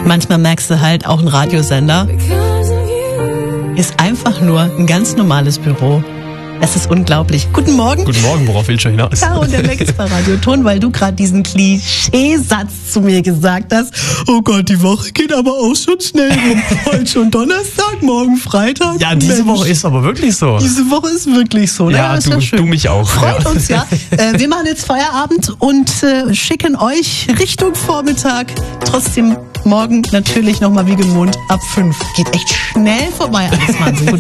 Manchmal merkst du halt, auch ein Radiosender ist einfach nur ein ganz normales Büro. Das ist unglaublich. Guten Morgen. Guten Morgen, worauf willst du hinaus? Caro und der Max bei Radio Ton, weil du gerade diesen Klischeesatz zu mir gesagt hast. Oh Gott, die Woche geht aber auch schon schnell rum. Heute schon Donnerstag, morgen Freitag. Ja, diese Woche ist aber wirklich so. Diese Woche ist wirklich so. Ja, ist du, schön. du mich auch. Freut uns, ja. Wir machen jetzt Feierabend und schicken euch Richtung Vormittag. Trotzdem morgen natürlich nochmal wie gewohnt ab 5. Geht echt schnell vorbei alles, Wahnsinn.